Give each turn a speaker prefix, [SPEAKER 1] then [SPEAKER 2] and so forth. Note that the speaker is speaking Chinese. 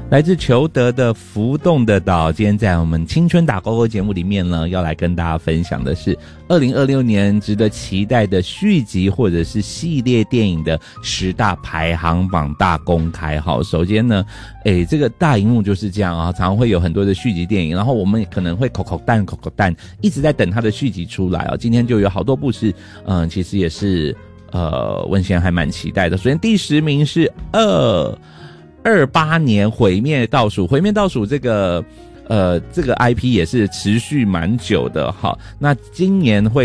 [SPEAKER 1] 来自裘德的浮动的岛。今天在我们青春打勾勾节目里面呢，要来跟大家分享的是2026年值得期待的续集或者是系列电影的10大排行榜大公开。好，首先呢这个大荧幕就是这样啊，常常会有很多的续集电影，然后我们可能会口口蛋一直在等它的续集出来啊。今天就有好多部是其实也是文贤还蛮期待的。首先第10名是28年毁灭倒数这个IP 也是持续蛮久的。好，那今年会